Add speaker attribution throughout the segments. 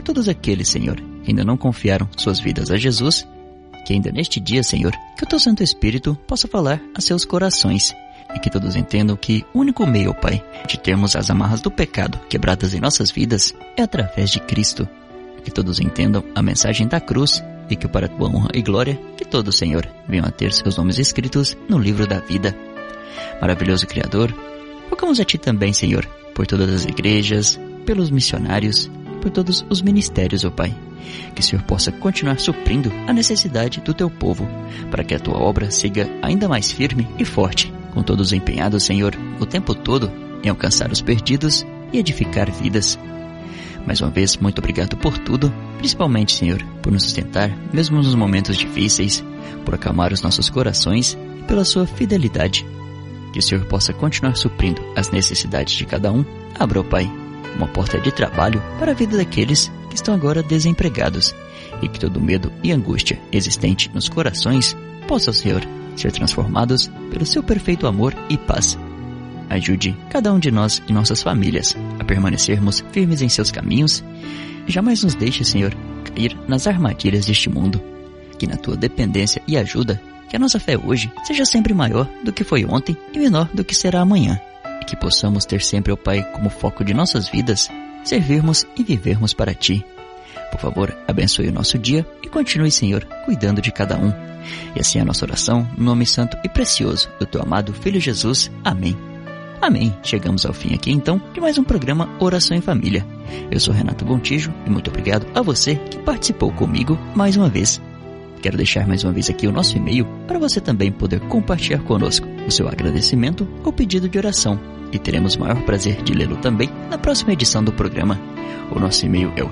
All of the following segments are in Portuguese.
Speaker 1: todos aqueles, Senhor, que ainda não confiaram suas vidas a Jesus, que ainda neste dia, Senhor, que o Teu Santo Espírito possa falar a seus corações e que todos entendam que o único meio, Pai, de termos as amarras do pecado quebradas em nossas vidas é através de Cristo. Que todos entendam a mensagem da cruz e que para a Tua honra e glória, que todos, Senhor, venham a ter seus nomes escritos no livro da vida. Maravilhoso Criador, rogamos a Ti também, Senhor, por todas as igrejas, pelos missionários, por todos os ministérios, ó Pai. Que o Senhor possa continuar suprindo a necessidade do Teu povo, para que a Tua obra siga ainda mais firme e forte, com todos empenhados, Senhor, o tempo todo em alcançar os perdidos e edificar vidas. Mais uma vez, muito obrigado por tudo, principalmente, Senhor, por nos sustentar, mesmo nos momentos difíceis, por acalmar os nossos corações e pela Sua fidelidade. Que o Senhor possa continuar suprindo as necessidades de cada um. Abra, ó Pai, uma porta de trabalho para a vida daqueles que estão agora desempregados, e que todo medo e angústia existente nos corações possam, Senhor, ser transformados pelo Seu perfeito amor e paz. Ajude cada um de nós e nossas famílias a permanecermos firmes em Seus caminhos e jamais nos deixe, Senhor, cair nas armadilhas deste mundo. Que na Tua dependência e ajuda, que a nossa fé hoje seja sempre maior do que foi ontem e menor do que será amanhã. E que possamos ter sempre, ó Pai, como foco de nossas vidas, servirmos e vivermos para Ti. Por favor, abençoe o nosso dia e continue, Senhor, cuidando de cada um. E assim a nossa oração, no nome santo e precioso do Teu amado Filho Jesus. Amém. Amém. Chegamos ao fim aqui, então, de mais um programa Oração em Família. Eu sou Renato Gontijo e muito obrigado a você que participou comigo mais uma vez. Quero deixar mais uma vez aqui o nosso e-mail para você também poder compartilhar conosco o seu agradecimento ou pedido de oração. E teremos o maior prazer de lê-lo também na próxima edição do programa. O nosso e-mail é o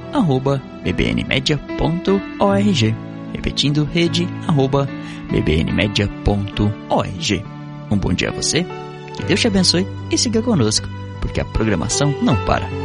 Speaker 1: rede@bbnmedia.org. Repetindo, rede@bbnmedia.org. Um bom dia a você, que Deus te abençoe e siga conosco, porque a programação não para.